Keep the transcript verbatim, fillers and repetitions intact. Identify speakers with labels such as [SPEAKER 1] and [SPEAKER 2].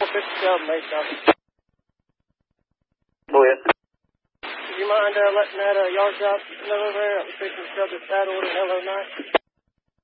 [SPEAKER 1] fifty-seven, May something.
[SPEAKER 2] Go ahead.
[SPEAKER 1] Do you mind uh, letting that uh, yard job know over there? I'm fixing to shove this saddle in the middle of the night.